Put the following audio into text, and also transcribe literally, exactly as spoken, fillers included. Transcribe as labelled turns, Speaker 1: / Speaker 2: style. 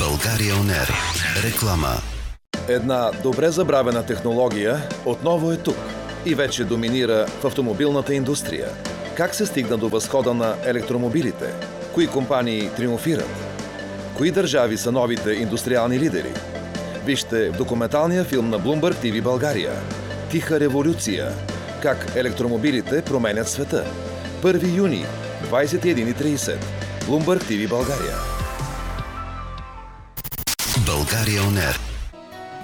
Speaker 1: България Онер. Реклама.
Speaker 2: Една добре забравена технология отново е тук и вече доминира в автомобилната индустрия. Как се стигна до възхода на електромобилите? Кои компании триумфират? Кои държави са новите индустриални лидери? Вижте в документалния филм на Bloomberg ти ви България «Тиха революция. Как електромобилите променят света». първи юни, двадесет и една и тридесет. Bloomberg ти ви България.
Speaker 1: България Онер.